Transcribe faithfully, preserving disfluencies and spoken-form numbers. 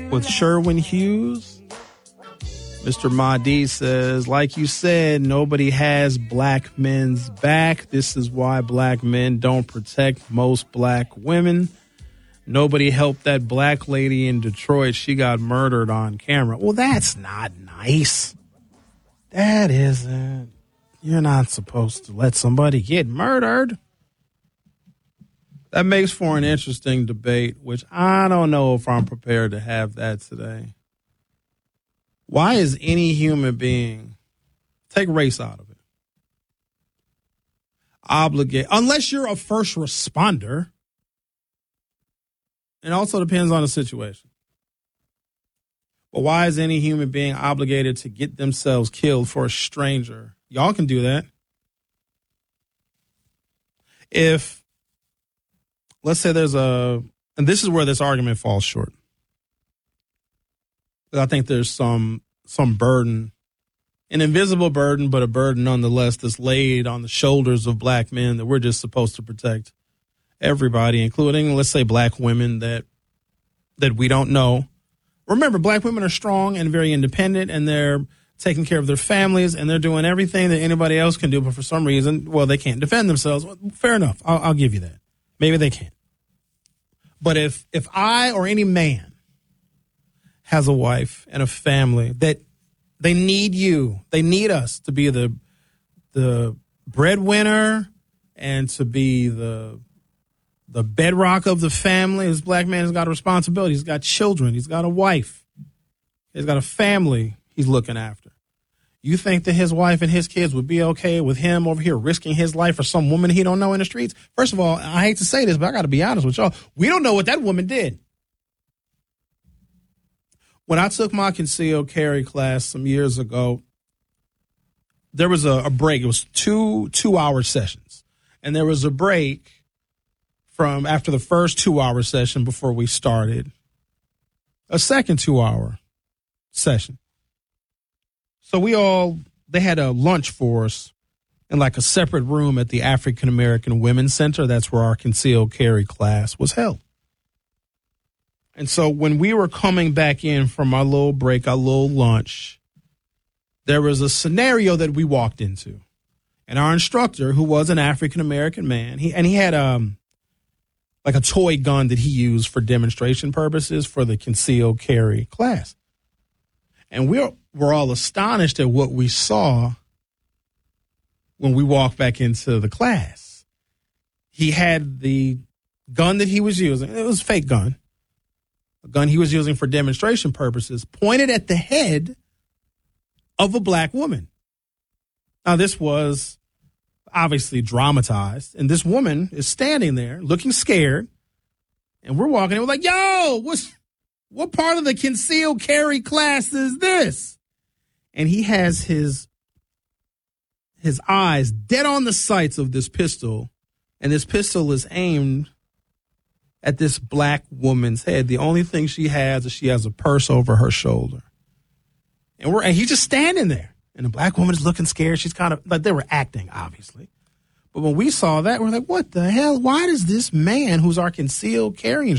with Sherwin Hughes. Mister Mahdi says, like you said, nobody has black men's back. This is why black men don't protect most black women. Nobody helped that black lady in Detroit. She got murdered on camera. Well, that's not nice. That isn't. You're not supposed to let somebody get murdered. That makes for an interesting debate, which I don't know if I'm prepared to have that today. Why is any human being, take race out of it, obligate, unless you're a first responder, it also depends on the situation. But why is any human being obligated to get themselves killed for a stranger? Y'all can do that. If, let's say there's a, and this is where this argument falls short. I think there's some some burden, an invisible burden, but a burden nonetheless that's laid on the shoulders of black men that we're just supposed to protect everybody, including, let's say, black women that that we don't know. Remember, black women are strong and very independent, and they're taking care of their families, and they're doing everything that anybody else can do, but for some reason, well, they can't defend themselves. Well, fair enough. I'll, I'll give you that. Maybe they can't. But if if I or any man has a wife and a family that they need you, they need us to be the the breadwinner and to be the the bedrock of the family. This black man has got a responsibility. He's got children. He's got a wife. He's got a family he's looking after. You think that his wife and his kids would be okay with him over here risking his life for some woman he don't know in the streets? First of all, I hate to say this, but I got to be honest with y'all. We don't know what that woman did. When I took my concealed carry class some years ago, there was a, a break. It was two two-hour sessions. And there was a break from after the first two-hour session before we started, a second two-hour session. So we all, they had a lunch for us in like a separate room at the African American Women's Center. That's where our concealed carry class was held. And so when we were coming back in from our little break, our little lunch, there was a scenario that we walked into. And our instructor, who was an African-American man, he and he had um like a toy gun that he used for demonstration purposes for the concealed carry class. And we're, we're all astonished at what we saw when we walked back into the class. He had the gun that he was using. It was a fake gun. A gun he was using for demonstration purposes, pointed at the head of a black woman. Now, this was obviously dramatized, and this woman is standing there looking scared, and we're walking in, we're like, yo, what's, what part of the concealed carry class is this? And he has his, his eyes dead on the sights of this pistol, and this pistol is aimed at this black woman's head. The only thing she has is she has a purse over her shoulder. And we're and he's just standing there. And the black woman is looking scared. She's kind of like, they were acting, obviously. But when we saw that, we're like, what the hell? Why does this man, who's our concealed carry